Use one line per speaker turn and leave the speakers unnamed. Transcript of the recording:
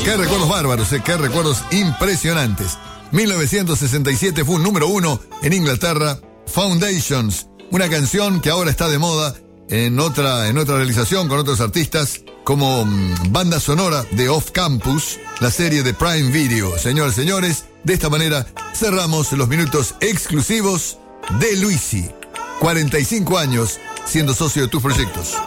Qué recuerdos bárbaros, qué recuerdos impresionantes. 1967 fue un número 1 en Inglaterra, Foundations, una canción que ahora está de moda en otra realización con otros artistas como banda sonora de Off Campus, la serie de Prime Video. Señores, señores, de esta manera cerramos los minutos exclusivos de Luisi. 45 años siendo socio de tus proyectos.